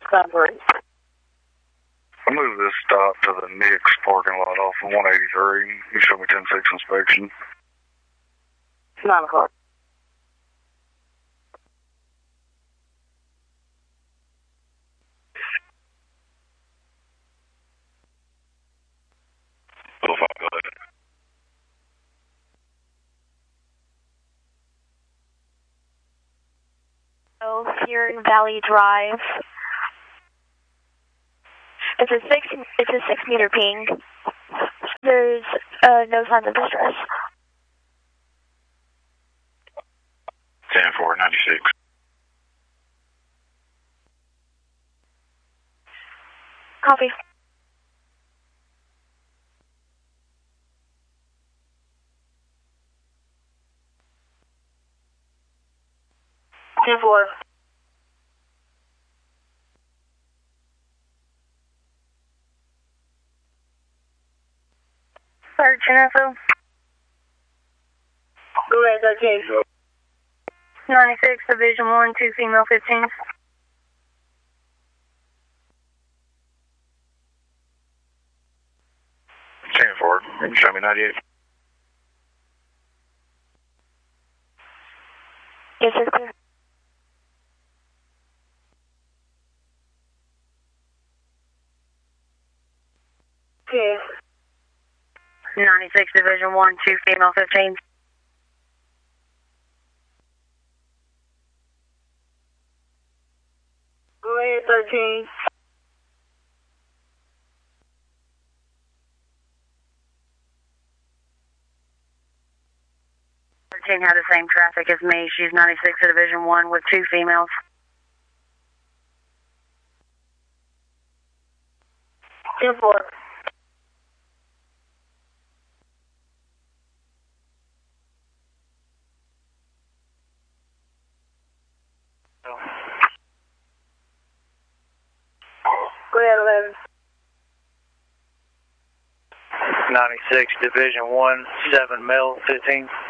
Coverage. I moved this stop to the Nix parking lot off of 183. You showed me 10-6 inspection. 9 o'clock. Oh, my God. Here in Valley Drive. It's a 6-meter ping. There's no signs of distress. 10-4, 96. Copy. Ten-4. Search info. Go ahead, 13. 96, Division 1, 2 female 15. 10-4, you show me 98. Yes, sir, clear. Okay. 96, Division 1, 2 female 15. Go ahead, 13. Had the same traffic as me. She's 96 at Division 1 with 2 females. 10-4. Go ahead, 11. 96, Division 1, 7 male, 15.